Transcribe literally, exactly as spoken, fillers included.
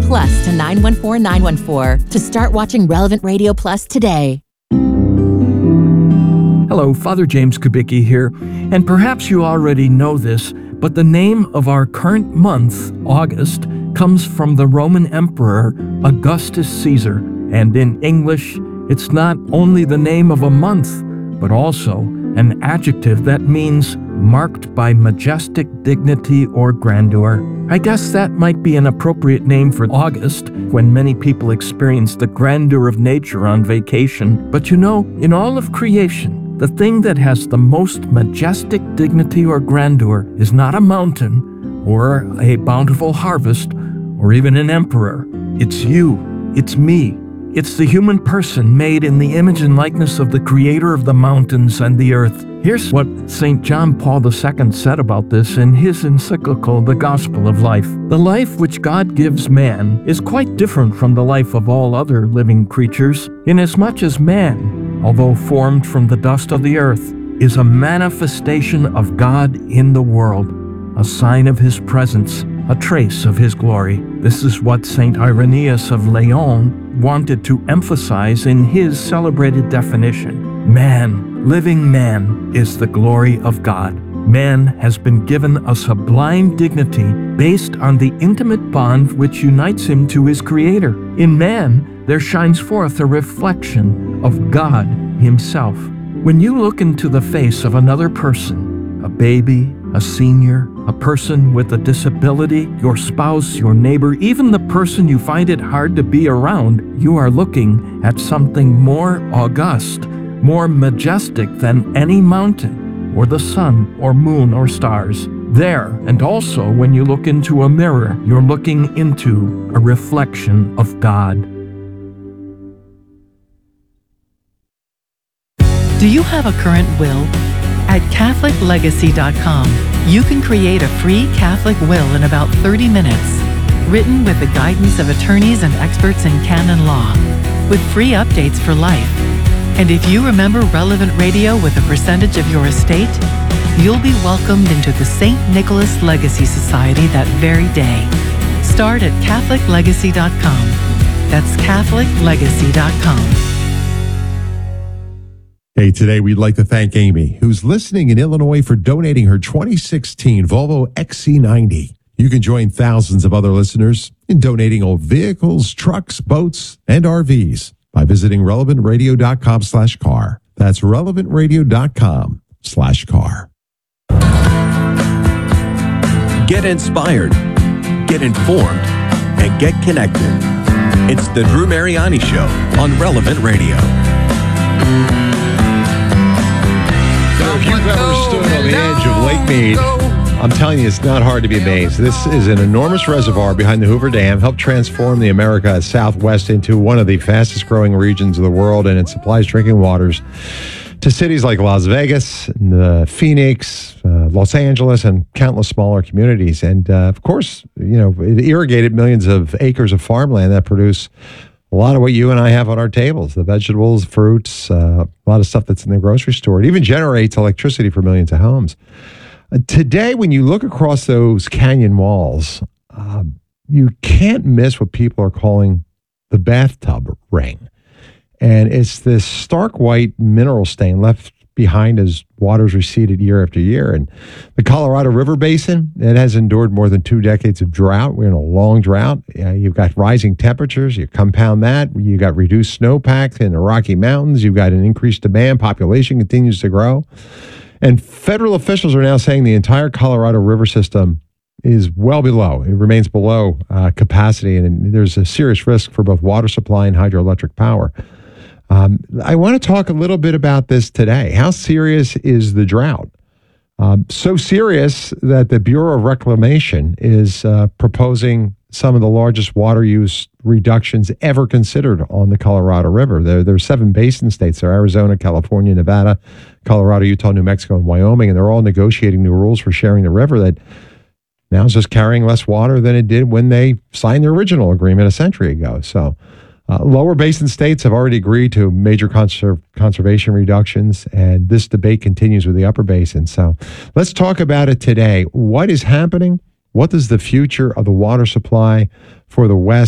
plus to nine one four nine one four to start watching Relevant Radio Plus today. Hello, Father James Kubicki here, and perhaps you already know this, but the name of our current month, August, comes from the Roman Emperor Augustus Caesar, and in English, it's not only the name of a month, but also an adjective that means marked by majestic dignity or grandeur. I guess that might be an appropriate name for August, when many people experience the grandeur of nature on vacation. But you know, in all of creation, the thing that has the most majestic dignity or grandeur is not a mountain, or a bountiful harvest, or even an emperor. It's you. It's me. It's the human person made in the image and likeness of the Creator of the mountains and the earth. Here's what Saint John Paul the Second said about this in his encyclical, The Gospel of Life. The life which God gives man is quite different from the life of all other living creatures, inasmuch as man, although formed from the dust of the earth, is a manifestation of God in the world, a sign of His presence, a trace of His glory. This is what Saint Irenaeus of Lyon wanted to emphasize in his celebrated definition. Man, living man, is the glory of God. Man has been given a sublime dignity based on the intimate bond which unites him to his Creator. In man, there shines forth a reflection of God Himself. When you look into the face of another person, a baby, a senior, a person with a disability, your spouse, your neighbor, even the person you find it hard to be around, you are looking at something more august, more majestic than any mountain, or the sun, or moon, or stars. There, and also when you look into a mirror, you're looking into a reflection of God. Do you have a current will? At Catholic Legacy dot com, you can create a free Catholic will in about thirty minutes, written with the guidance of attorneys and experts in canon law, with free updates for life. And if you remember Relevant Radio with a percentage of your estate, you'll be welcomed into the Saint Nicholas Legacy Society that very day. Start at Catholic Legacy dot com. That's Catholic Legacy dot com. Hey, today we'd like to thank Amy, who's listening in Illinois, for donating her twenty sixteen Volvo X C ninety. You can join thousands of other listeners in donating old vehicles, trucks, boats, and R Vs by visiting relevant radio dot com slash car. That's relevant radio dot com slash car. Get inspired, get informed, and get connected. It's the Drew Mariani Show on Relevant Radio. If you've ever stood on the edge of Lake Mead, I'm telling you, it's not hard to be amazed. This is an enormous reservoir behind the Hoover Dam, helped transform the America Southwest into one of the fastest growing regions of the world, and it supplies drinking waters to cities like Las Vegas, and, uh, Phoenix, uh, Los Angeles, and countless smaller communities. And uh, of course, you know, it irrigated millions of acres of farmland that produce a lot of what you and I have on our tables, the vegetables, fruits, uh, a lot of stuff that's in the grocery store. It even generates electricity for millions of homes. Uh, today, when you look across those canyon walls, uh, you can't miss what people are calling the bathtub ring. And it's this stark white mineral stain left behind as waters receded year after year. And the Colorado River Basin, it has endured more than two decades of drought. We're in a long drought. Uh, you've got rising temperatures. You compound that. You've got reduced snowpack in the Rocky Mountains. You've got an increased demand. Population continues to grow. And federal officials are now saying the entire Colorado River system is well below. It remains below uh, capacity. And there's a serious risk for both water supply and hydroelectric power. Um, I want to talk a little bit about this today. How serious is the drought? Um, so serious that the Bureau of Reclamation is uh, proposing some of the largest water use reductions ever considered on the Colorado River. There, there are seven basin states there: Arizona, California, Nevada, Colorado, Utah, New Mexico, and Wyoming, and they're all negotiating new rules for sharing the river that now is just carrying less water than it did when they signed their original agreement a century ago. So Uh, lower basin states have already agreed to major conser- conservation reductions, and this debate continues with the upper basin. So let's talk about it today. What is happening? What does the future of the water supply for the West